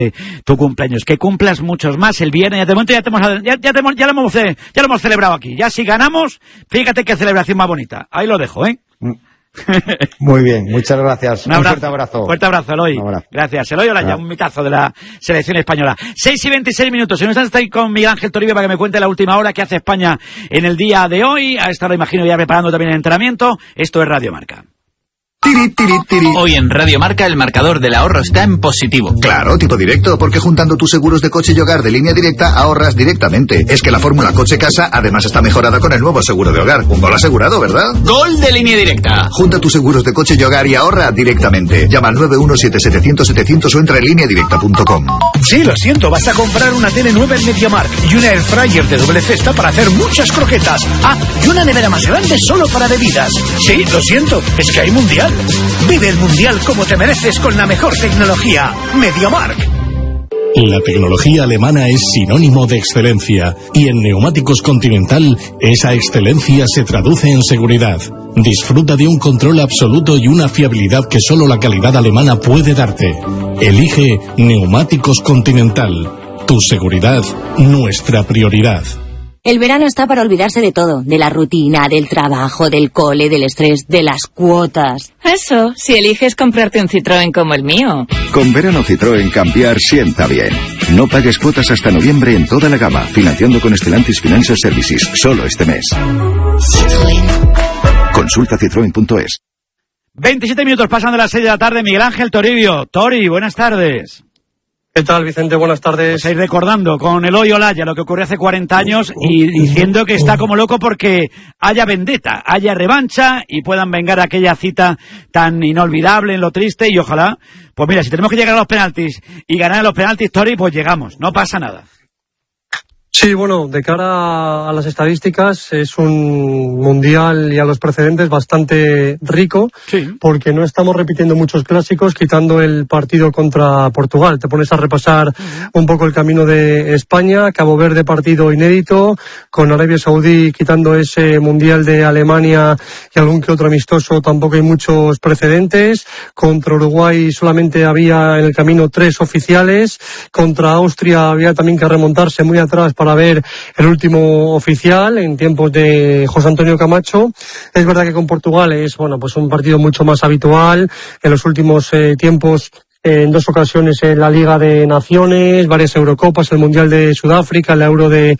tu cumpleaños, que cumplas muchos más el viernes. De momento ya lo hemos celebrado aquí. Ya si ganamos, fíjate qué celebración más bonita. Ahí lo dejo, ¿eh? Muy bien, muchas gracias. Un fuerte abrazo. Fuerte abrazo, Eloy. Gracias, Eloy Olaya, un mitazo de la selección española. 6:26. Si no estás ahí con Miguel Ángel Toribio para que me cuente la última hora que hace España en el día de hoy. A esta hora imagino ya preparando también el entrenamiento. Esto es Radio Marca. Hoy en Radio Marca el marcador del ahorro está en positivo. Claro, tipo directo, porque juntando tus seguros de coche y hogar de Línea Directa ahorras directamente. Es que la fórmula coche-casa además está mejorada con el nuevo seguro de hogar. Un gol asegurado, ¿verdad? ¡Gol de Línea Directa! Junta tus seguros de coche y hogar y ahorra directamente. Llama al 917-700-700 o entra en lineadirecta.com. Sí, lo siento, vas a comprar una tele nueva en MediaMarkt y una Air Fryer de doble cesta para hacer muchas croquetas. Ah, y una nevera más grande solo para bebidas. Sí, lo siento, es que hay mundial. Vive el mundial como te mereces con la mejor tecnología. MediaMarkt. La tecnología alemana es sinónimo de excelencia y en Neumáticos Continental esa excelencia se traduce en seguridad. Disfruta de un control absoluto y una fiabilidad que solo la calidad alemana puede darte. Elige Neumáticos Continental. Tu seguridad, nuestra prioridad. El verano está para olvidarse de todo, de la rutina, del trabajo, del cole, del estrés, de las cuotas. Eso, si eliges comprarte un Citroën como el mío. Con verano Citroën cambiar sienta bien. No pagues cuotas hasta noviembre en toda la gama, financiando con Stellantis Financial Services, solo este mes. Citroën. Consulta citroen.es. 27 minutos pasan de las 6 de la tarde. Miguel Ángel Toribio. Tori, buenas tardes. ¿Qué tal, Vicente? Buenas tardes. Estáis recordando con Eloy Olaya lo que ocurrió hace 40 años y diciendo que está como loco porque haya vendetta, haya revancha y puedan vengar aquella cita tan inolvidable en lo triste y ojalá, pues mira, si tenemos que llegar a los penaltis y ganar a los penaltis, Tori, pues llegamos, no pasa nada. Sí, bueno, de cara a las estadísticas es un mundial y a los precedentes bastante rico, sí, porque no estamos repitiendo muchos clásicos quitando el partido contra Portugal. Te pones a repasar un poco el camino de España, Cabo Verde partido inédito, con Arabia Saudí quitando ese mundial de Alemania y algún que otro amistoso, tampoco hay muchos precedentes. Contra Uruguay solamente había en el camino 3 oficiales, contra Austria había también que remontarse muy atrás para ver el último oficial en tiempos de José Antonio Camacho. Es verdad que con Portugal es, bueno, pues un partido mucho más habitual. En los últimos tiempos, en 2 ocasiones en la Liga de Naciones, varias Eurocopas, el Mundial de Sudáfrica, el Euro del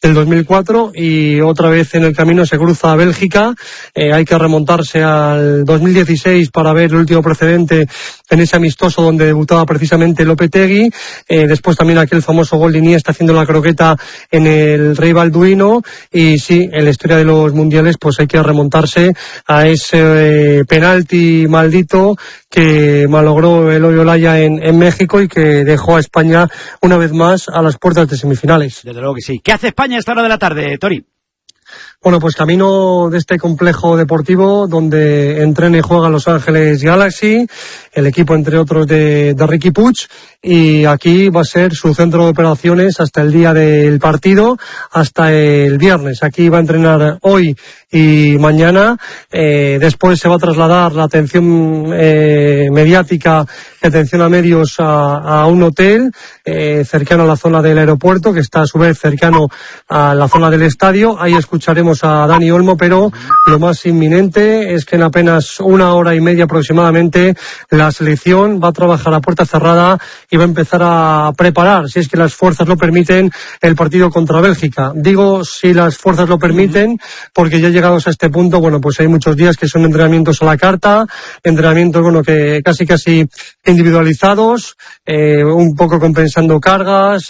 2004 y otra vez en el camino se cruza a Bélgica. Hay que remontarse al 2016 para ver el último precedente en ese amistoso donde debutaba precisamente Lopetegui. Después también aquel famoso gol de Iniesta haciendo la croqueta en el Rey Balduino. Y sí, en la historia de los mundiales pues hay que remontarse a ese penalti maldito que malogró Eloy Olaya en México y que dejó a España una vez más a las puertas de semifinales. Desde luego que sí. ¿Qué hace España a esta hora de la tarde, Tori? Bueno, pues camino de este complejo deportivo donde entrena y juega Los Ángeles Galaxy, el equipo entre otros de Riqui Puig, y aquí va a ser su centro de operaciones hasta el día del partido, hasta el viernes. Aquí va a entrenar hoy y mañana, después se va a trasladar la atención mediática y atención a medios a un hotel cercano a la zona del aeropuerto, que está a su vez cercano a la zona del estadio. Ahí escucharemos a Dani Olmo, pero lo más inminente es que en apenas 1 hora y media aproximadamente la selección va a trabajar a puerta cerrada y va a empezar a preparar, si es que las fuerzas lo permiten, el partido contra Bélgica. Digo si las fuerzas lo permiten porque ya llegados a este punto, bueno, pues hay muchos días que son entrenamientos a la carta, entrenamientos, bueno, que casi individualizados, un poco compensando cargas,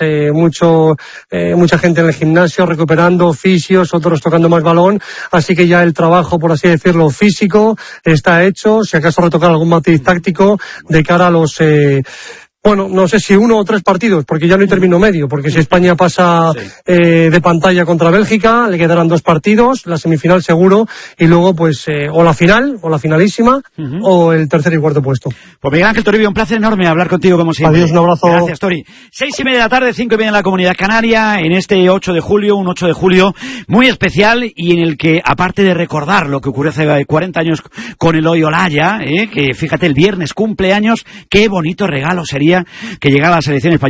mucha gente en el gimnasio recuperando, fisios, otros tocando más balón, así que ya el trabajo, por así decirlo, físico está hecho, si acaso retocar algún matiz táctico de cara a los bueno, no sé si 1 o 3 partidos, porque ya no hay término medio, porque si España pasa de pantalla contra Bélgica, le quedarán 2 partidos, la semifinal seguro, y luego pues o la final, o la finalísima, o el tercer y cuarto puesto. Pues Miguel Ángel Toribio, un placer enorme hablar contigo como siempre. Adiós, un abrazo. Gracias, Tori. 6:30 de la tarde, 5:30 en la Comunidad Canaria, en este 8 de julio, un 8 de julio muy especial y en el que, aparte de recordar lo que ocurrió hace 40 años con Eloy Olaya, que fíjate, el viernes cumpleaños, qué bonito regalo sería que llegara a la selección española.